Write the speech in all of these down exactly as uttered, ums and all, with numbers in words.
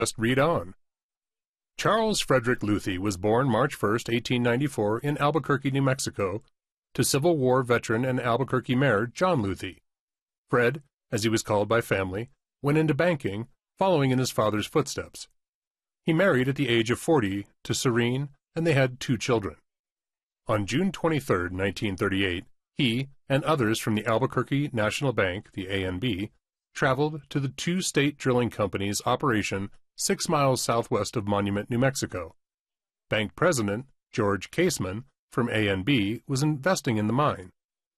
Just read on. Charles Frederick Luthi was born March first, eighteen ninety-four, in Albuquerque, New Mexico, to Civil War veteran and Albuquerque Mayor John Luthi. Fred, as he was called by family, went into banking, following in his father's footsteps. He married at the age of forty to Serene, and they had two children. On June twenty-third, nineteen thirty-eight, he and others from the Albuquerque National Bank, the A N B, traveled to the two state drilling companies' operation six miles southwest of Monument, New Mexico. Bank president George Caseman from A N B was investing in the mine.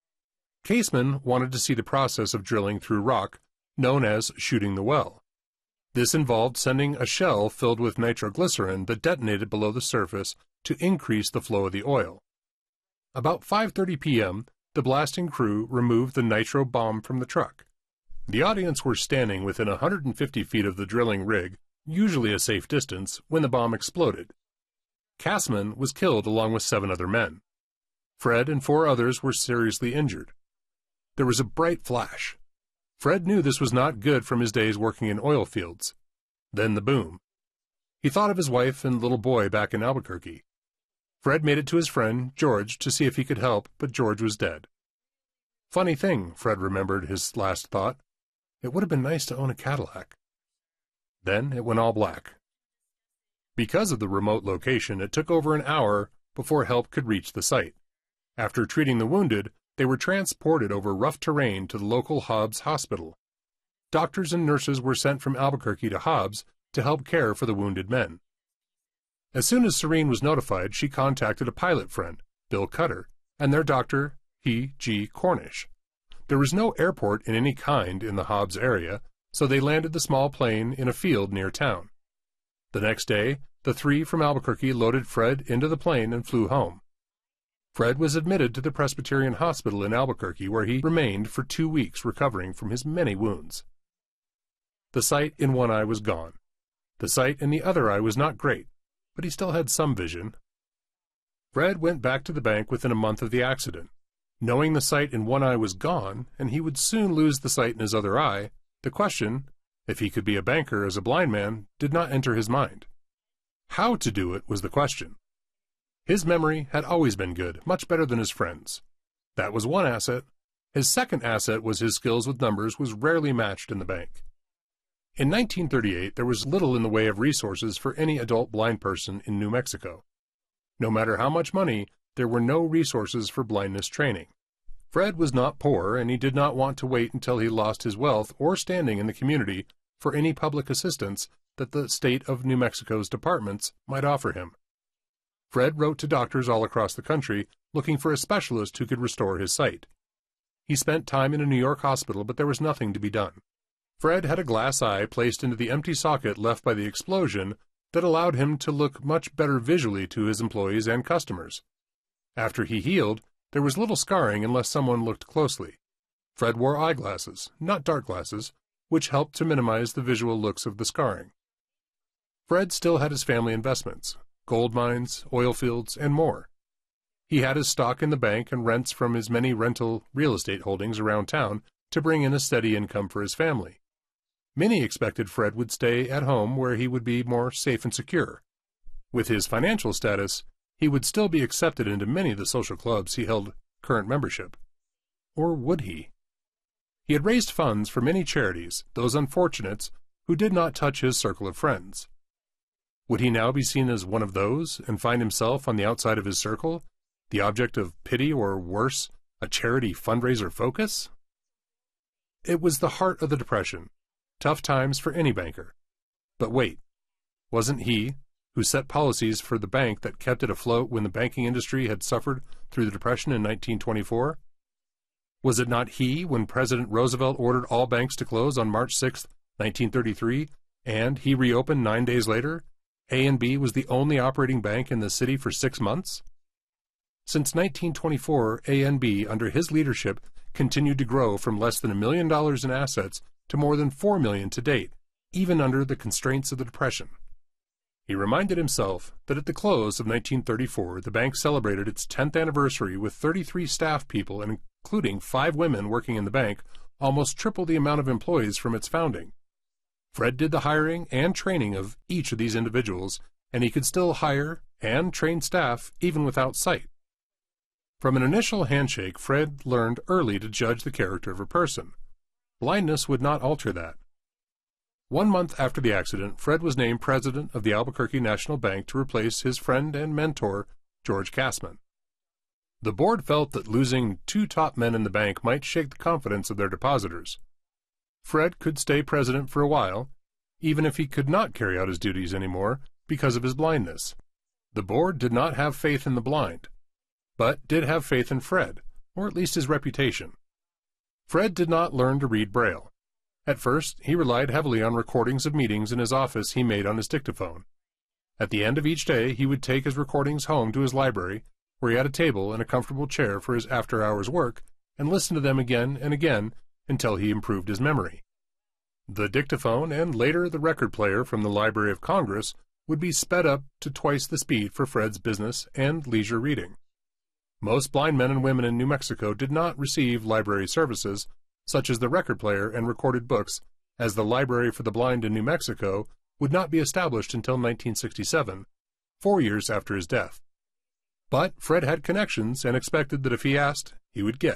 Caseman wanted to see the process of drilling through rock, known as shooting the well. This involved sending a shell filled with nitroglycerin that detonated below the surface to increase the flow of the oil. About five thirty p m, the blasting crew removed the nitro bomb from the truck. The audience were standing within one hundred fifty feet of the drilling rig, usually a safe distance, when the bomb exploded. Caseman was killed along with seven other men. Fred and four others were seriously injured. There was a bright flash. Fred knew this was not good from his days working in oil fields. Then the boom. He thought of his wife and little boy back in Albuquerque. Fred made it to his friend, George, to see if he could help, but George was dead. Funny thing, Fred remembered his last thought. It would have been nice to own a Cadillac. Then it went all black. Because of the remote location, it took over an hour before help could reach the site. After treating the wounded, they were transported over rough terrain to the local Hobbs Hospital. Doctors and nurses were sent from Albuquerque to Hobbs to help care for the wounded men. As soon as Serene was notified, she contacted a pilot friend, Bill Cutter, and their doctor, P. G. Cornish. There was no airport in any kind in the Hobbs area, so they landed the small plane in a field near town. The next day, the three from Albuquerque loaded Fred into the plane and flew home. Fred was admitted to the Presbyterian Hospital in Albuquerque, where he remained for two weeks recovering from his many wounds. The sight in one eye was gone. The sight in the other eye was not great, but he still had some vision. Fred went back to the bank within a month of the accident. Knowing the sight in one eye was gone, and he would soon lose the sight in his other eye, the question, if he could be a banker as a blind man, did not enter his mind. How to do it was the question. His memory had always been good, much better than his friends. That was one asset. His second asset was his skills with numbers was rarely matched in the bank. In nineteen thirty-eight, there was little in the way of resources for any adult blind person in New Mexico. No matter how much money, there were no resources for blindness training. Fred was not poor, and he did not want to wait until he lost his wealth or standing in the community for any public assistance that the state of New Mexico's departments might offer him. Fred wrote to doctors all across the country looking for a specialist who could restore his sight. He spent time in a New York hospital, but there was nothing to be done. Fred had a glass eye placed into the empty socket left by the explosion that allowed him to look much better visually to his employees and customers. After he healed, there was little scarring unless someone looked closely. Fred wore eyeglasses, not dark glasses, which helped to minimize the visual looks of the scarring. Fred still had his family investments, gold mines, oil fields, and more. He had his stock in the bank and rents from his many rental real estate holdings around town to bring in a steady income for his family. Many expected Fred would stay at home where he would be more safe and secure. With his financial status, he would still be accepted into many of the social clubs he held current membership. Or would he? He had raised funds for many charities, those unfortunates who did not touch his circle of friends. Would he now be seen as one of those and find himself on the outside of his circle, the object of pity or, worse, a charity fundraiser focus? It was the heart of the Depression, tough times for any banker. But wait, wasn't he who set policies for the bank that kept it afloat when the banking industry had suffered through the Depression in nineteen twenty-four? Was it not he when President Roosevelt ordered all banks to close on March sixth, nineteen thirty-three, and he reopened nine days later? A and B was the only operating bank in the city for six months? Since nineteen twenty-four, A and B, under his leadership, continued to grow from less than a million dollars in assets to more than four million to date, even under the constraints of the Depression. He reminded himself that at the close of nineteen thirty-four, the bank celebrated its tenth anniversary with thirty-three staff people, and including five women working in the bank, almost triple the amount of employees from its founding. Fred did the hiring and training of each of these individuals, and he could still hire and train staff even without sight. From an initial handshake, Fred learned early to judge the character of a person. Blindness would not alter that. One month after the accident, Fred was named president of the Albuquerque National Bank to replace his friend and mentor, George Cassman. The board felt that losing two top men in the bank might shake the confidence of their depositors. Fred could stay president for a while, even if he could not carry out his duties anymore because of his blindness. The board did not have faith in the blind, but did have faith in Fred, or at least his reputation. Fred did not learn to read Braille. At first, he relied heavily on recordings of meetings in his office he made on his dictaphone. At the end of each day, he would take his recordings home to his library, where he had a table and a comfortable chair for his after-hours work, and listen to them again and again until he improved his memory. The dictaphone and later the record player from the Library of Congress would be sped up to twice the speed for Fred's business and leisure reading. Most blind men and women in New Mexico did not receive library services, such as the record player and recorded books, as the Library for the Blind in New Mexico would not be established until nineteen sixty-seven, four years after his death. But Fred had connections and expected that if he asked, he would get.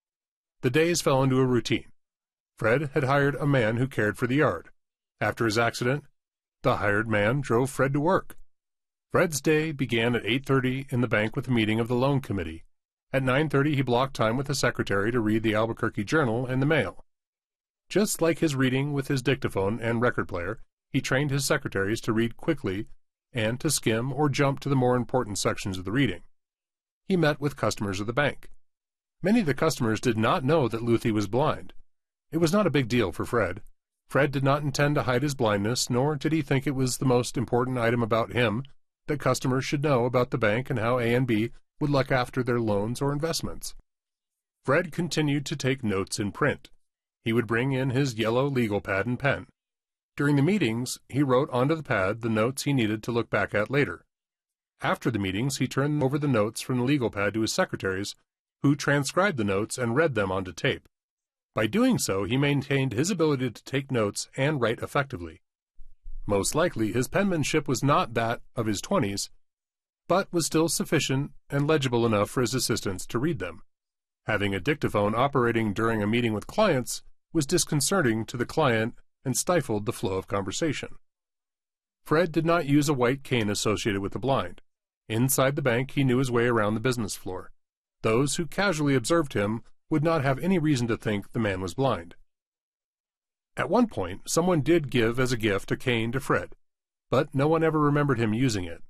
The days fell into a routine. Fred had hired a man who cared for the yard. After his accident, the hired man drove Fred to work. Fred's day began at eight thirty in the bank with a meeting of the loan committee. At nine thirty he blocked time with the secretary to read the Albuquerque Journal and the mail. Just like his reading with his dictaphone and record player, he trained his secretaries to read quickly and to skim or jump to the more important sections of the reading. He met with customers of the bank. Many of the customers did not know that Luthi was blind. It was not a big deal for Fred. Fred did not intend to hide his blindness, nor did he think it was the most important item about him that customers should know about the bank and how A and B would look after their loans or investments. Fred continued to take notes in print. He would bring in his yellow legal pad and pen. During the meetings, he wrote onto the pad the notes he needed to look back at later. After the meetings, he turned over the notes from the legal pad to his secretaries, who transcribed the notes and read them onto tape. By doing so, he maintained his ability to take notes and write effectively. Most likely, his penmanship was not that of his twenties, but was still sufficient and legible enough for his assistants to read them. Having a dictaphone operating during a meeting with clients was disconcerting to the client and stifled the flow of conversation. Fred did not use a white cane associated with the blind. Inside the bank, he knew his way around the business floor. Those who casually observed him would not have any reason to think the man was blind. At one point, someone did give as a gift a cane to Fred, but no one ever remembered him using it.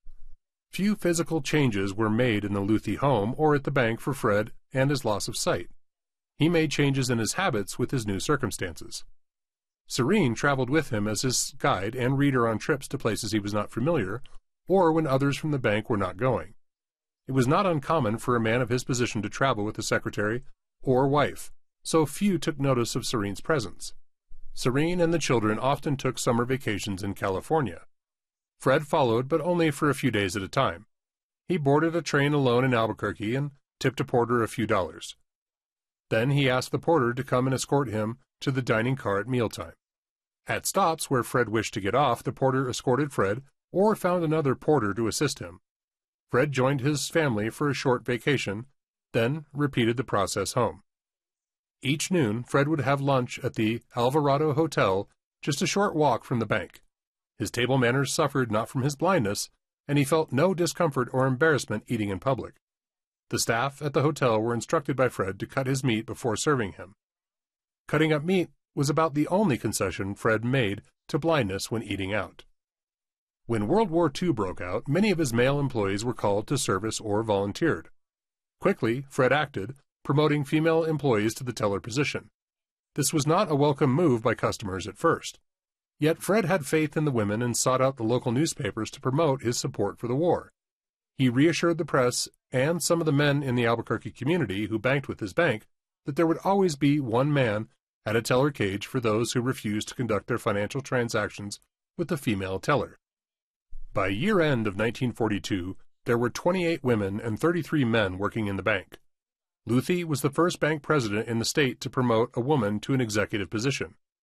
Few physical changes were made in the Luthi home or at the bank for Fred and his loss of sight. He made changes in his habits with his new circumstances. Serene traveled with him as his guide and reader on trips to places he was not familiar, or when others from the bank were not going. It was not uncommon for a man of his position to travel with a secretary or wife, so few took notice of Serene's presence. Serene and the children often took summer vacations in California. Fred followed, but only for a few days at a time. He boarded a train alone in Albuquerque and tipped a porter a few dollars. Then he asked the porter to come and escort him to the dining car at mealtime. At stops where Fred wished to get off, the porter escorted Fred or found another porter to assist him. Fred joined his family for a short vacation, then repeated the process home. Each noon, Fred would have lunch at the Alvarado Hotel, just a short walk from the bank. His table manners suffered not from his blindness, and he felt no discomfort or embarrassment eating in public. The staff at the hotel were instructed by Fred to cut his meat before serving him. Cutting up meat was about the only concession Fred made to blindness when eating out. When World War Two broke out, many of his male employees were called to service or volunteered. Quickly, Fred acted, promoting female employees to the teller position. This was not a welcome move by customers at first. Yet Fred had faith in the women and sought out the local newspapers to promote his support for the war. He reassured the press and some of the men in the Albuquerque community who banked with his bank that there would always be one man at a teller cage for those who refused to conduct their financial transactions with a female teller. By year-end of nineteen forty-two, there were twenty-eight women and thirty-three men working in the bank. Luthi was the first bank president in the state to promote a woman to an executive position.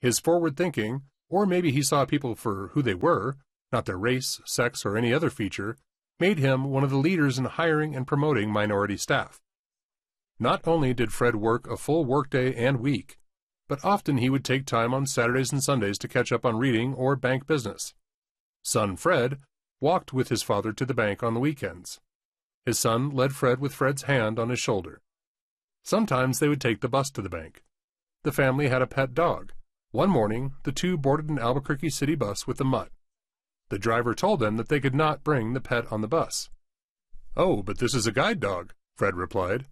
His forward thinking, or maybe he saw people for who they were, not their race, sex, or any other feature, made him one of the leaders in hiring and promoting minority staff. Not only did Fred work a full workday and week, but often he would take time on Saturdays and Sundays to catch up on reading or bank business. Son Fred walked with his father to the bank on the weekends. His son led Fred with Fred's hand on his shoulder. Sometimes they would take the bus to the bank. The family had a pet dog. One morning, the two boarded an Albuquerque city bus with a mutt. The driver told them that they could not bring the pet on the bus. "Oh, but this is a guide dog," Fred replied.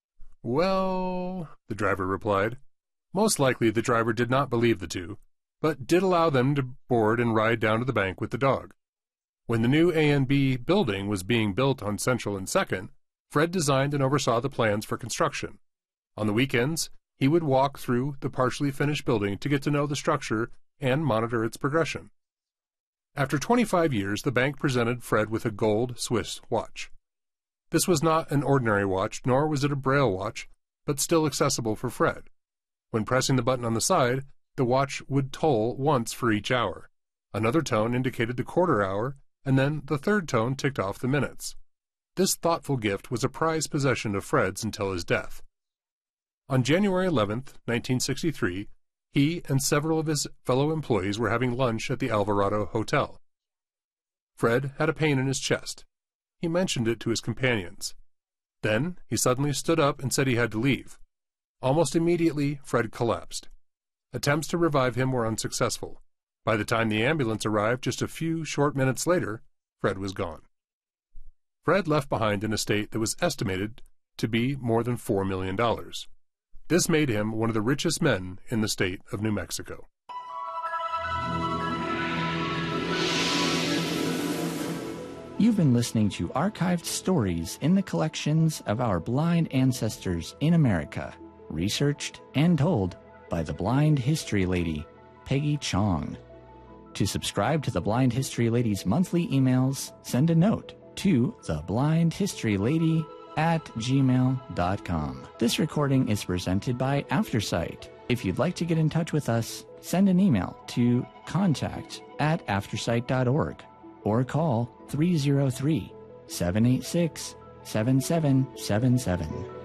"Well," the driver replied. Most likely the driver did not believe the two, but did allow them to board and ride down to the bank with the dog. When the new A and B building was being built on Central and Second, Fred designed and oversaw the plans for construction. On the weekends, he would walk through the partially finished building to get to know the structure and monitor its progression. After twenty-five years, the bank presented Fred with a gold Swiss watch. This was not an ordinary watch, nor was it a Braille watch, but still accessible for Fred. When pressing the button on the side, the watch would toll once for each hour. Another tone indicated the quarter hour, and then the third tone ticked off the minutes. This thoughtful gift was a prized possession of Fred's until his death. On January eleventh, nineteen sixty-three, he and several of his fellow employees were having lunch at the Alvarado Hotel. Fred had a pain in his chest. He mentioned it to his companions. Then he suddenly stood up and said he had to leave. Almost immediately, Fred collapsed. Attempts to revive him were unsuccessful. By the time the ambulance arrived just a few short minutes later, Fred was gone. Fred left behind an estate that was estimated to be more than four million dollars. This made him one of the richest men in the state of New Mexico. You've been listening to archived stories in the collections of our blind ancestors in America, researched and told by the Blind History Lady, Peggy Chong. To subscribe to the Blind History Lady's monthly emails, send a note to theblindhistorylady at gmail dot com. This recording is presented by Aftersight. If you'd like to get in touch with us, send an email to contact at aftersight dot org or call three oh three, seven eight six, seven seven seven seven.